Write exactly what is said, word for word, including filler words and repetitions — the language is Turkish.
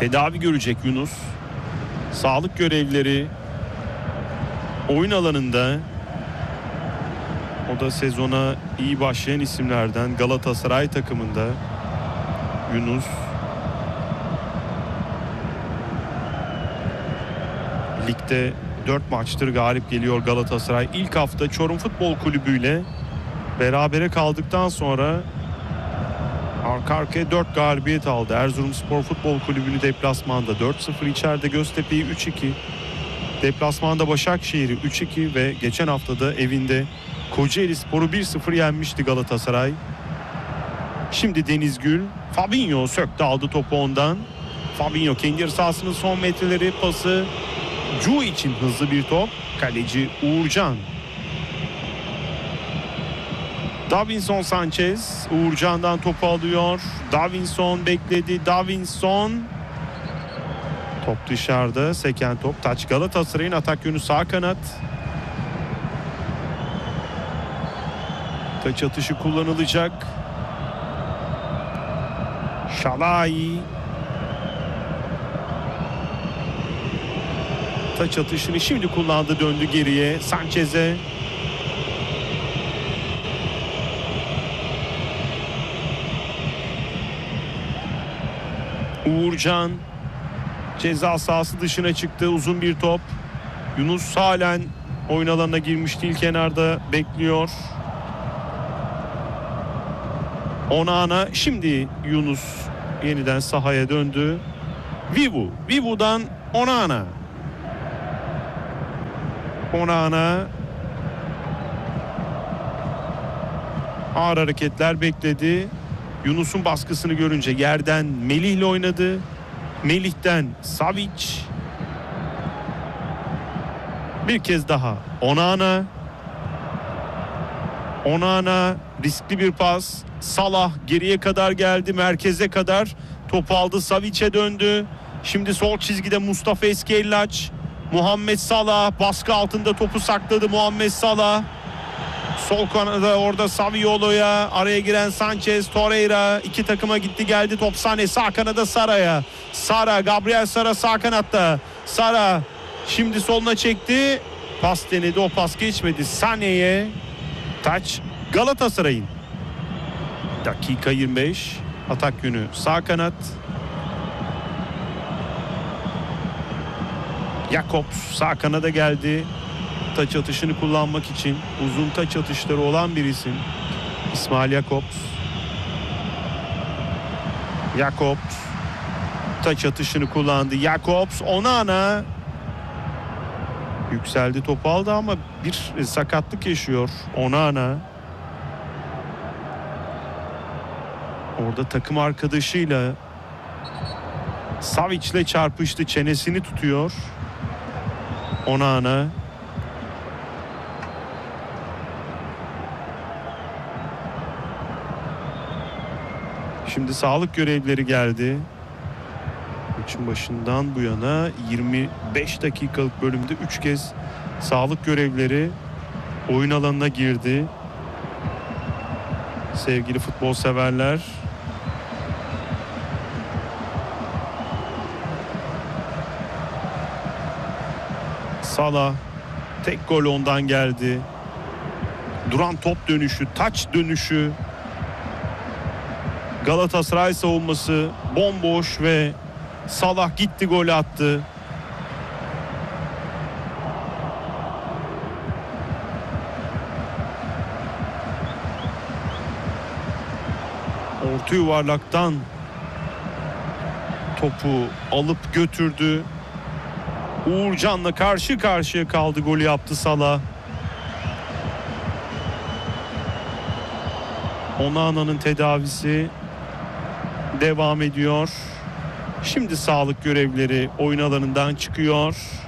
tedavi görecek Yunus. Sağlık görevlileri oyun alanında. O da sezona iyi başlayan isimlerden Galatasaray takımında Yunus. Ligde dört maçtır galip geliyor Galatasaray. İlk hafta Çorum Futbol Kulübü ile berabere kaldıktan sonra arka arkaya dört galibiyet aldı. Erzurumspor Futbol Kulübü'nü deplasmanda dört sıfır, içeride Göztepe'yi üç iki, deplasmanda Başakşehir'i üç iki ve geçen haftada evinde Kocaelispor'u bir sıfır yenmişti Galatasaray. Şimdi Denizgül, Fabinho söktü, aldı topu ondan. Fabinho kendi yarı sahasının son metreleri, pası Cu için hızlı bir top. Kaleci Uğurcan. Davinson Sanchez Uğurcan'dan topu alıyor. Davinson bekledi. Davinson. Top dışarıda. Seken top. Taç Galatasaray'ın atak yönü sağ kanat. Taç atışı kullanılacak. Şalai. Taç atışını şimdi kullandı, döndü geriye Sanchez'e. Uğurcan ceza sahası dışına çıktı, uzun bir top. Yunus halen oyun alanına girmiş değil, kenarda bekliyor. Onana, şimdi Yunus yeniden sahaya döndü. Vivu, Vivu'dan Onana. Onana ağır hareketler bekledi. Yunus'un baskısını görünce yerden Melih'le oynadı. Melih'ten Savic. Bir kez daha Onana. Onana, riskli bir pas. Salah geriye kadar geldi, merkeze kadar. Topu aldı, Savic'e döndü. Şimdi sol çizgide Mustafa Eskellaç. Muhammed Salah baskı altında topu sakladı. Muhammed Salah sol kanada, orada Saviolo'ya, araya giren Sanchez, Torreira, iki takıma gitti geldi top. Sane sağ kanada, Sara'ya. Sara, Gabriel Sara sağ kanatta. Sara şimdi soluna çekti. Pas denedi, o pas geçmedi. Sane'ye. Taç Galatasaray'ın. Dakika yirmi beş. Atak yönü sağ kanat. Jakobs sağ kanada geldi. Taç atışını kullanmak için, uzun taç atışları olan bir isim İsmail Jakobs. Jakobs taç atışını kullandı. Jakobs, Onana yükseldi, topu aldı ama bir sakatlık yaşıyor Onana. Orada takım arkadaşıyla Savic'le çarpıştı, çenesini tutuyor Onana. Şimdi sağlık görevlileri geldi. Maçın başından bu yana yirmi beş dakikalık bölümde üç kez sağlık görevlileri oyun alanına girdi. Sevgili futbol severler, Salah, tek gol ondan geldi. Duran top dönüşü, taç dönüşü. Galatasaray savunması bomboş ve Salah gitti, gol attı. Orta yuvarlaktan topu alıp götürdü. Uğurcan'la karşı karşıya kaldı, golü yaptı Salah. Onana'nın tedavisi devam ediyor. Şimdi sağlık görevlileri oyun alanından çıkıyor.